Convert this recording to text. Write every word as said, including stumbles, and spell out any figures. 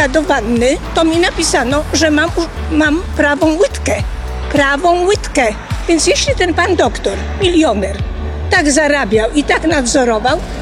wejścia do wanny, to mi napisano, że mam, mam prawą łydkę. Prawą łydkę. Więc jeśli ten pan doktor, milioner, tak zarabiał i tak nadzorował,